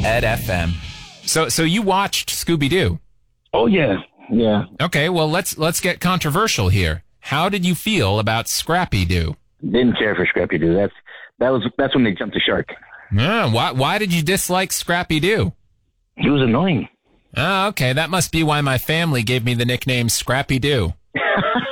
Ed FM. So you watched Scooby-Doo? Oh, yeah. Yeah. Okay, well, let's get controversial here. How did you feel about Scrappy-Doo? Didn't care for Scrappy-Doo. That's when they jumped the shark. Why did you dislike Scrappy-Doo? He was annoying. Okay, that must be why my family gave me the nickname Scrappy-Doo.